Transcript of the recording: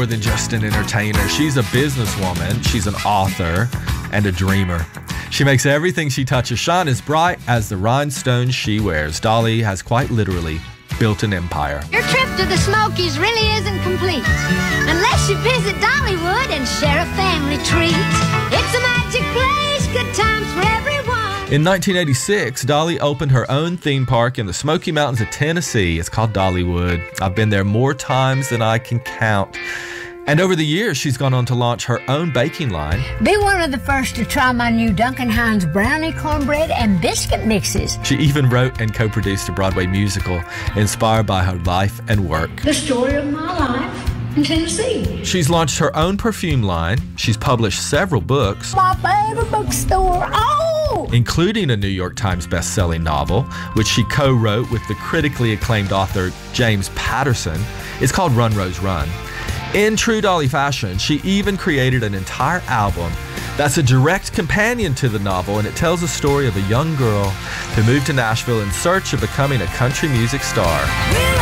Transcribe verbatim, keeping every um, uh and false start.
more than just an entertainer. She's a businesswoman, she's an author, and a dreamer. She makes everything she touches shine as bright as the rhinestones she wears. Dolly has quite literally built an empire. Your trip to the Smokies really isn't complete unless you visit Dollywood and share a family treat. It's a magic place, good times for everyone. In nineteen eighty-six, Dolly opened her own theme park in the Smoky Mountains of Tennessee. It's called Dollywood. I've been there more times than I can count. And over the years, she's gone on to launch her own baking line. Be one of the first to try my new Duncan Hines brownie, cornbread, and biscuit mixes. She even wrote and co-produced a Broadway musical inspired by her life and work. The story of my life in Tennessee. She's launched her own perfume line. She's published several books. My favorite bookstore. Oh! Including a New York Times best-selling novel, which she co-wrote with the critically acclaimed author James Patterson. It's called Run, Rose, Run. In true Dolly fashion, she even created an entire album that's a direct companion to the novel, and it tells the story of a young girl who moved to Nashville in search of becoming a country music star.